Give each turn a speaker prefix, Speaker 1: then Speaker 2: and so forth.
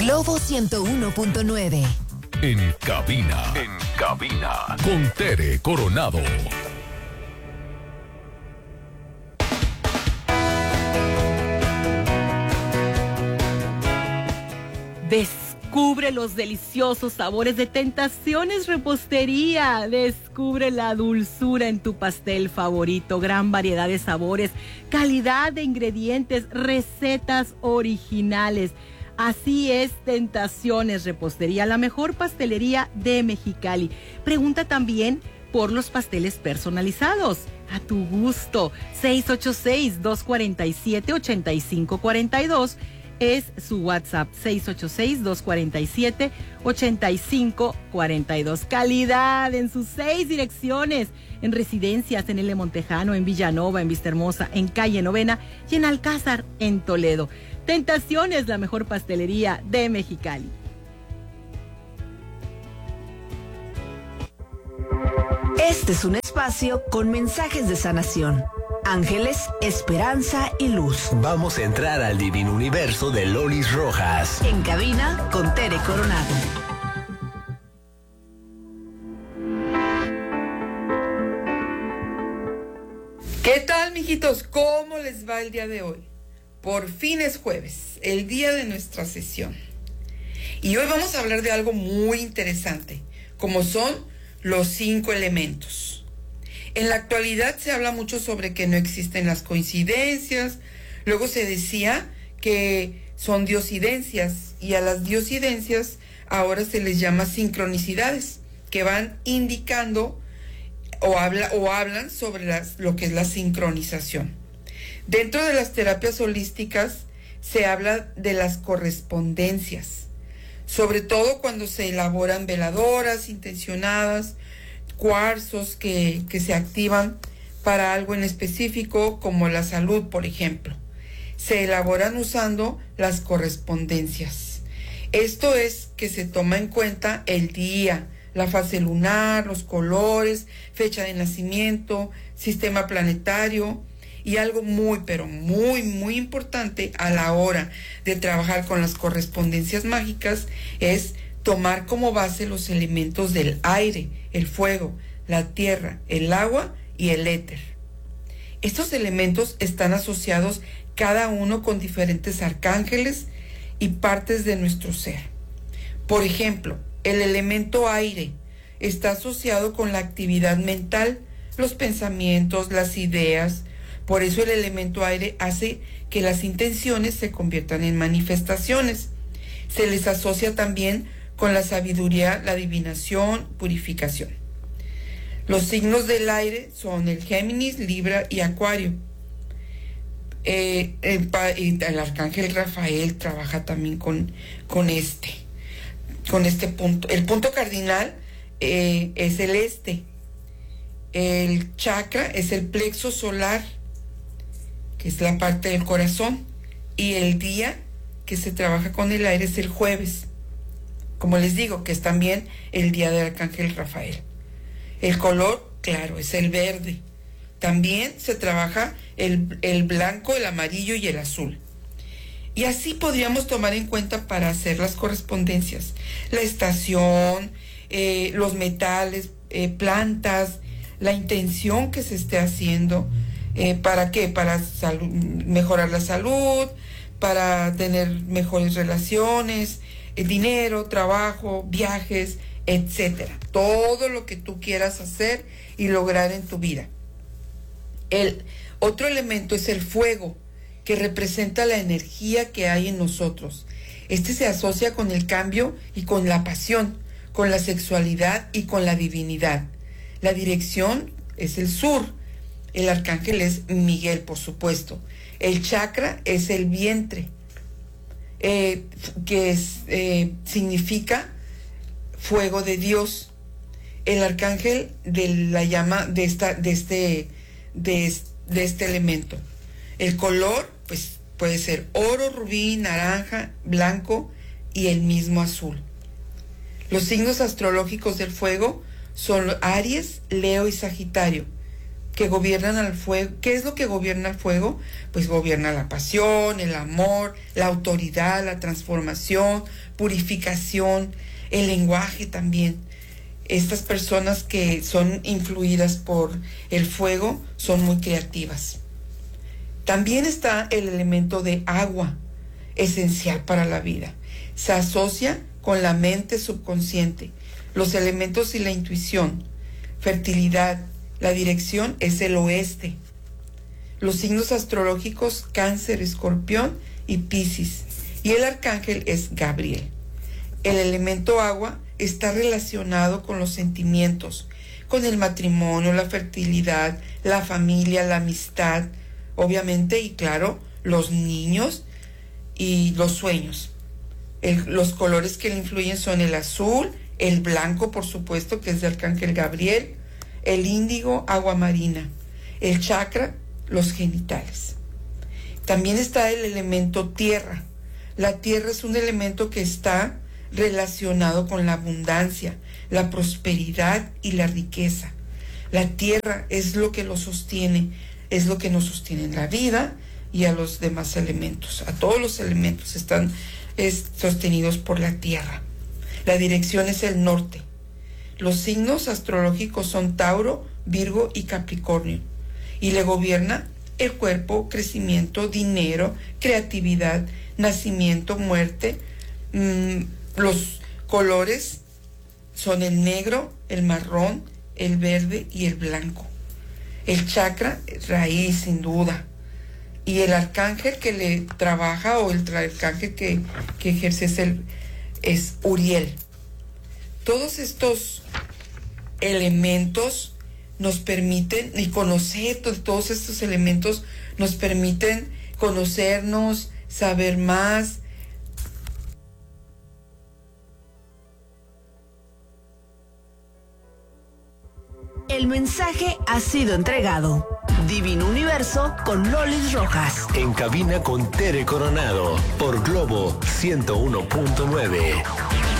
Speaker 1: Globo 101.9.
Speaker 2: En cabina, con Tere Coronado.
Speaker 3: Descubre los deliciosos sabores de Tentaciones Repostería. Descubre la dulzura en tu pastel favorito. Gran variedad de sabores, calidad de ingredientes, recetas originales. Así es, Tentaciones Repostería, la mejor pastelería de Mexicali. Pregunta también por los pasteles personalizados. A tu gusto. 686-247-8542. Es su WhatsApp, 686-247-8542. Calidad en sus 6 direcciones, en residencias, en L. Montejano, en Villanova, en Vistahermosa, en Calle Novena y en Alcázar, en Toledo. Tentaciones, la mejor pastelería de Mexicali.
Speaker 1: Este es un espacio con mensajes de sanación, ángeles, esperanza y luz.
Speaker 4: Vamos a entrar al divino universo de Lolis Rojas.
Speaker 1: En cabina con Tere Coronado.
Speaker 5: ¿Qué tal, mijitos? ¿Cómo les va el día de hoy? Por fin es jueves, el día de nuestra sesión. Y hoy vamos a hablar de algo muy interesante, como son los 5 elementos. En la actualidad se habla mucho sobre que no existen las coincidencias. Luego se decía que son diosidencias, y a las diosidencias ahora se les llama sincronicidades, que van indicando o hablan sobre lo que es la sincronización. Dentro de las terapias holísticas se habla de las correspondencias, sobre todo cuando se elaboran veladoras intencionadas, cuarzos que se activan para algo en específico, como la salud, por ejemplo. Se elaboran usando las correspondencias. Esto es que se toma en cuenta el día, la fase lunar, los colores, fecha de nacimiento, sistema planetario, y algo muy, pero muy, muy importante a la hora de trabajar con las correspondencias mágicas es tomar como base los elementos del aire, el fuego, la tierra, el agua y el éter. Estos elementos están asociados cada uno con diferentes arcángeles y partes de nuestro ser. Por ejemplo, el elemento aire está asociado con la actividad mental, los pensamientos, las ideas. Por eso el elemento aire hace que las intenciones se conviertan en manifestaciones. Se les asocia también con la sabiduría, la adivinación, purificación. Los signos del aire son el Géminis, Libra y Acuario. El arcángel Rafael trabaja también con este punto. El punto cardinal es el este. El chakra es el plexo solar, que es la parte del corazón, y el día que se trabaja con el aire es el jueves, como les digo, que es también el día del arcángel Rafael. El color, claro, es el verde. También se trabaja el blanco, el amarillo y el azul. Y así podríamos tomar en cuenta para hacer las correspondencias, la estación, los metales, plantas, la intención que se esté haciendo. ¿Para qué? Para mejorar la salud, para tener mejores relaciones, dinero, trabajo, viajes, etcétera. Todo lo que tú quieras hacer y lograr en tu vida. El otro elemento es el fuego, que representa la energía que hay en nosotros. Este se asocia con el cambio y con la pasión, con la sexualidad y con la divinidad. La dirección es el sur. El arcángel es Miguel, por supuesto. El chakra es el vientre, que significa fuego de Dios. El arcángel de la llama de este elemento. El color, pues, puede ser oro, rubí, naranja, blanco y el mismo azul. Los signos astrológicos del fuego son Aries, Leo y Sagitario. que gobiernan al fuego. ¿Qué es lo que gobierna el fuego? Pues gobierna la pasión, el amor, la autoridad, la transformación, purificación, el lenguaje también. Estas personas que son influidas por el fuego son muy creativas. También está el elemento de agua, esencial para la vida. Se asocia con la mente subconsciente, los elementos y la intuición, fertilidad. La dirección es el oeste. Los signos astrológicos: Cáncer, Escorpión y Piscis. Y el arcángel es Gabriel. El elemento agua está relacionado con los sentimientos, con el matrimonio, la fertilidad, la familia, la amistad, obviamente, y claro, los niños y los sueños. Los colores que le influyen son el azul, el blanco, por supuesto, que es de arcángel Gabriel, el índigo, agua marina, el chakra, los genitales. También está el elemento tierra. La tierra es un elemento que está relacionado con la abundancia, la prosperidad y la riqueza. La tierra es lo que lo sostiene, es lo que nos sostiene en la vida y a los demás elementos. A todos los elementos están sostenidos por la tierra. La dirección es el norte. Los signos astrológicos son Tauro, Virgo y Capricornio. Y le gobierna el cuerpo, crecimiento, dinero, creatividad, nacimiento, muerte. Los colores son el negro, el marrón, el verde y el blanco. El chakra, raíz, sin duda. Y el arcángel que le trabaja, o el arcángel que ejerce, es Uriel. Todos estos elementos nos permiten, y conocer todos estos elementos nos permiten conocernos, saber más.
Speaker 1: El mensaje ha sido entregado. Divino Universo con Lolis Rojas.
Speaker 4: En cabina con Tere Coronado por Globo 101.9.